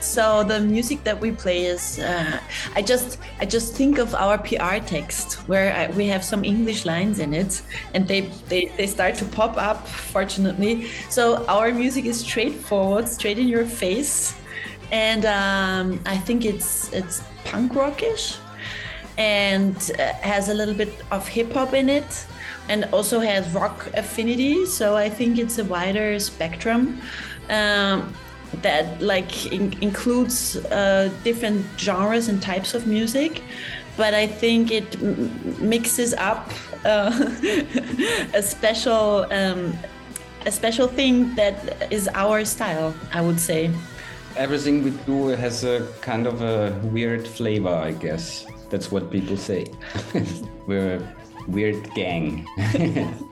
So the music that we play is, I just think of our PR text where we have some English lines in it, and they start to pop up. Fortunately, so our music is straightforward, straight in your face, and I think it's punk rockish, and has a little bit of hip hop in it, and also has rock affinity. So I think it's a wider spectrum. That like includes different genres and types of music, but I think it mixes up a special thing that is our style, I would say. Everything we do has a kind of a weird flavor, I guess. That's what people say. We're a weird gang.